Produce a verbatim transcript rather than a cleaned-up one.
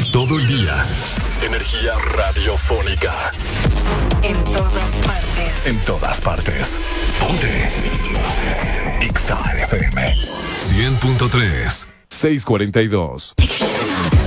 Todo el día. Energía radiofónica. En todas partes. En todas partes. Ponte. X A F M. cien punto tres. seiscientos cuarenta y dos.